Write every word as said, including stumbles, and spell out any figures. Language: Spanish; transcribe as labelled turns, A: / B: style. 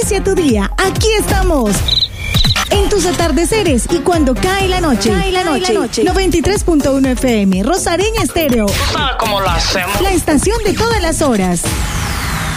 A: inicia tu día, aquí estamos. En tus atardeceres y cuando cae la noche. Cae la noche. La noche. noventa y tres punto uno F M, Rosareña Estéreo.
B: ¿Tú sabes cómo lo hacemos?
A: La estación de todas las horas.